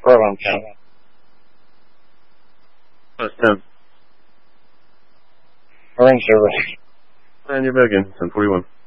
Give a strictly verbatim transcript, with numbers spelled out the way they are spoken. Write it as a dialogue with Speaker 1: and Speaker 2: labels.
Speaker 1: program count.
Speaker 2: That's ten.
Speaker 1: We're in service.
Speaker 2: And you're back in, ten forty-one.